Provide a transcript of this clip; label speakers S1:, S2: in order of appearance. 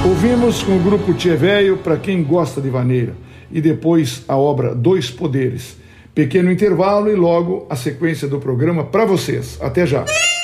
S1: Ouvimos com o grupo Tchê Véio, para quem gosta de vaneira, e depois a obra Dois Poderes. Pequeno intervalo e logo a sequência do programa para vocês. Até já.